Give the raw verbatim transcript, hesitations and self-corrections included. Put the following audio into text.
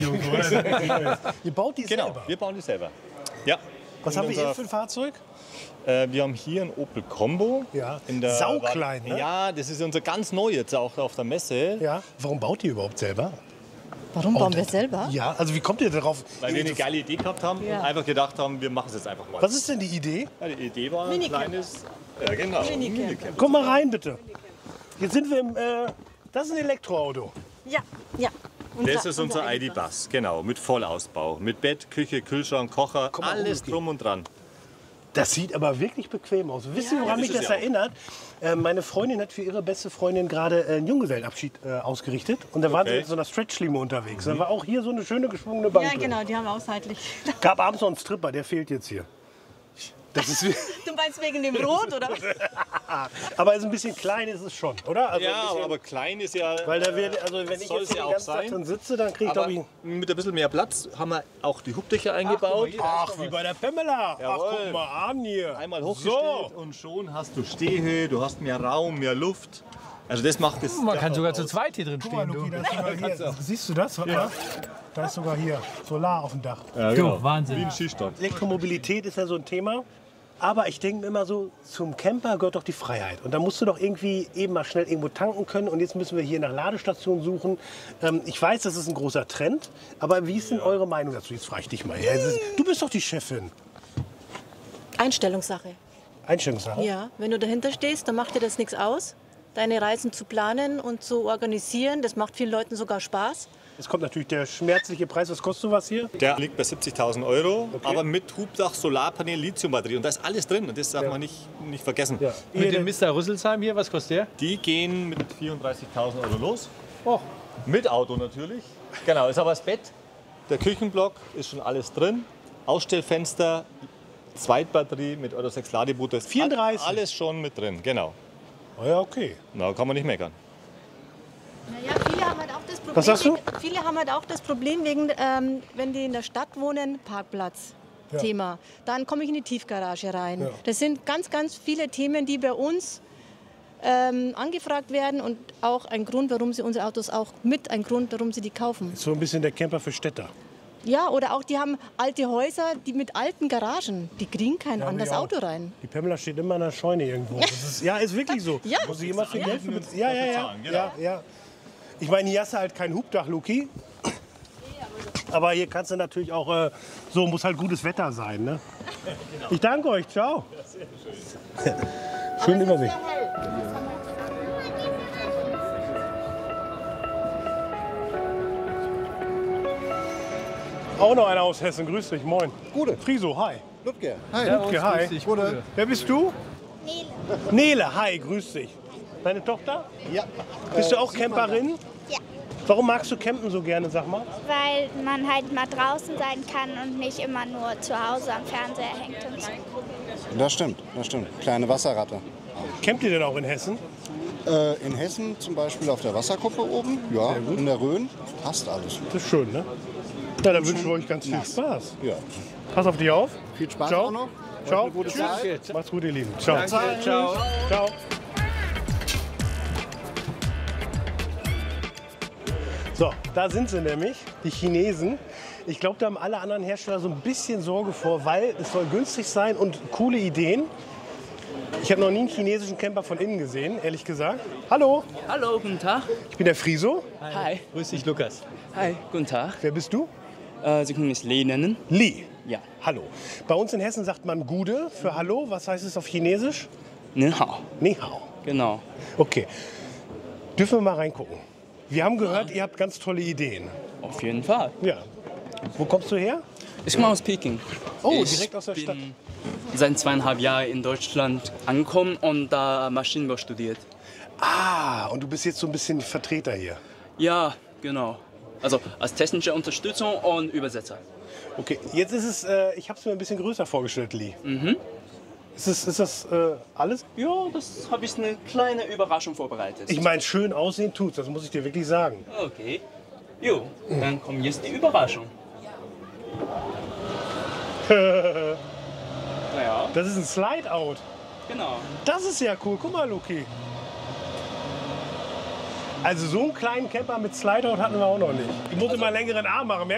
Ihr baut die Genau, selber? wir bauen die selber. Ja. Was Und haben wir unser- hier für ein Fahrzeug? Äh, wir haben hier einen Opel Combo. Ja. In der Sauklein, ne? Ja, das ist unser ganz neu jetzt auch auf der Messe. Ja. Warum baut ihr überhaupt selber? Warum bauen wir selber? Ja, also wie kommt ihr darauf? Weil wir eine geile Idee gehabt haben Ja. und einfach gedacht haben, wir machen es jetzt einfach mal. Was ist denn die Idee? Ja, die Idee war ein Minicamper. kleines... Ja, genau. Minicamper. Minicamper. Komm mal rein, bitte. Jetzt sind wir im... Äh, das ist ein Elektroauto. Ja, ja. Das ist unser I D-Bus, genau, mit Vollausbau. Mit Bett, Küche, Kühlschrank, Kocher, Komm mal alles rum, drum und dran. Das sieht aber wirklich bequem aus. Wisst ihr, woran Ja, mich ist es das ja auch. erinnert? Äh, meine Freundin hat für ihre beste Freundin gerade äh, einen Junggesellenabschied äh, ausgerichtet. Und da waren sie Okay. mit so einer Stretch-Limo unterwegs. Da war auch hier so eine schöne geschwungene Bank Ja, drin. genau, die haben wir auch seitlich. Gab abends noch einen Stripper, der fehlt jetzt hier. Das ist, Du meinst wegen dem Rot, oder? aber ist ein bisschen klein ist es schon, oder? Also ein Ja, bisschen, aber klein ist ja... weil da wird, also wenn ich soll jetzt es hier ja den auch ganzen Tag sein. drin sitze, dann kriege ich, Aber glaube ich... mit ein bisschen mehr Platz haben wir auch die Hubdächer eingebaut. Ach, wie bei der Pamela. Ach, Jawohl. guck mal an hier. Einmal hochgestellt So. und schon hast du Stehhöhe, du hast mehr Raum, mehr Luft. Also das macht es... Man kann sogar zu zweit hier drin Guck mal, stehen. Luki, Du. da ist sogar hier. Siehst du das? Ja. Da ist sogar hier Solar auf dem Dach. Ja, Du, Wahnsinn. Wie ein Skistand. Elektromobilität ist ja so ein Thema. Aber ich denke mir immer so, zum Camper gehört doch die Freiheit. Und da musst du doch irgendwie eben mal schnell irgendwo tanken können. Und jetzt müssen wir hier nach Ladestationen suchen. Ähm, ich weiß, das ist ein großer Trend. Aber wie ist denn eure Meinung dazu? Jetzt frage ich dich mal. Ja, es ist, du bist doch die Chefin. Einstellungssache. Einstellungssache. Ja, wenn du dahinter stehst, dann macht dir das nichts aus. Deine Reisen zu planen und zu organisieren, das macht vielen Leuten sogar Spaß. Jetzt kommt natürlich der schmerzliche Preis. Was kostet sowas hier? Der liegt bei siebzigtausend Euro, aber mit Hubdach, Solarpanel, Lithiumbatterie. Und da ist alles drin und das darf man nicht, nicht vergessen. Ja. Mit dem Mister Rüsselsheim hier, was kostet der? Die gehen mit vierunddreißigtausend Euro los. Oh, Mit Auto natürlich. Genau, ist aber das Bett. Der Küchenblock ist schon alles drin. Ausstellfenster, Zweitbatterie mit Euro sechs Ladeboote. vierunddreißig? Alles schon mit drin, genau. Oh ja, okay. Na, kann man nicht meckern. Naja, viele haben halt auch das Problem, Was sagst du? wegen- Viele haben halt auch das Problem, wegen, ähm, wenn die in der Stadt wohnen, Parkplatz. Ja. Thema. Dann komme ich in die Tiefgarage rein. Ja. Das sind ganz, ganz viele Themen, die bei uns ähm, angefragt werden und auch ein Grund, warum sie unsere Autos auch mit ein Grund, warum sie die kaufen. So ein bisschen der Camper für Städter. Ja, oder auch die haben alte Häuser, die mit alten Garagen, die kriegen kein Ja, anderes wir auch. Auto rein. Die Pamela steht immer in der Scheune irgendwo. Das ist, ja, ist wirklich so. Ja. Muss ich immer viel Ja. Geld für bezahlen. Ja, ja, ja. bezahlen, genau. ja, ja. Ich meine, hier hast du halt kein Hubdach, Luki. Aber hier kannst du natürlich auch, äh, so muss halt gutes Wetter sein. Ne? Ich danke euch, ciao. Schöne Übersicht. Auch noch einer aus Hessen, grüß dich, moin. Gute. Friso, hi. Ludger. Hi. Ludger, hi. dich, Gute. Gute. Wer bist du? Nele. Nele, hi, grüß dich. Deine Tochter? Ja. Bist du auch Camperin? Ja. Warum magst du campen so gerne, sag mal? Weil man halt mal draußen sein kann und nicht immer nur zu Hause am Fernseher hängt und so. Das stimmt, das stimmt. Kleine Wasserratte. Campt ihr denn auch in Hessen? Äh, in Hessen zum Beispiel auf der Wasserkuppe oben. Ja, in der Rhön. Passt alles. Das ist schön, ne? Ja, dann wünschen wir euch ganz viel nass. Spaß. Ja. Pass auf dich auf. Viel Spaß Ciao. auch noch. Ciao. Eine gute Zeit. Macht's gut, ihr Lieben. Ciao. Danke, ciao. Ciao. So, da sind sie nämlich, die Chinesen. Ich glaube, da haben alle anderen Hersteller so ein bisschen Sorge vor, weil es soll günstig sein und coole Ideen. Ich habe noch nie einen chinesischen Camper von innen gesehen, ehrlich gesagt. Hallo, Hallo, guten Tag. ich bin der Friso. Hi. Grüß dich, Lukas. Hi, guten Tag. Wer bist du? Äh, Sie können mich Lee nennen. Li. Ja. Hallo. Bei uns in Hessen sagt man Gude für Hallo. Was heißt es auf Chinesisch? Ni hao. Ni hao. Genau. Okay. Dürfen wir mal reingucken? Wir haben gehört, ihr habt ganz tolle Ideen. Auf jeden Fall. Ja. Wo kommst du her? Ich komme aus Peking. Oh, ich direkt aus der bin Stadt. seit zweieinhalb Jahren in Deutschland angekommen und da Maschinenbau studiert. Ah, und du bist jetzt so ein bisschen Vertreter hier. Ja, genau. Also als technische Unterstützung und Übersetzer. Okay, jetzt ist es, äh, ich habe es mir ein bisschen größer vorgestellt, Lee. Mhm. Ist das, ist das äh, alles? Ja, das habe ich eine kleine Überraschung vorbereitet. Ich meine, schön aussehen tut's, das muss ich dir wirklich sagen. Okay. Jo, dann kommt jetzt die Überraschung. Naja, Das ist ein Slide-Out. genau. Das ist ja cool. Guck mal, Luki. Also so einen kleinen Camper mit Slide-Out hatten wir auch noch nicht. Ich muss immer längeren Arm machen.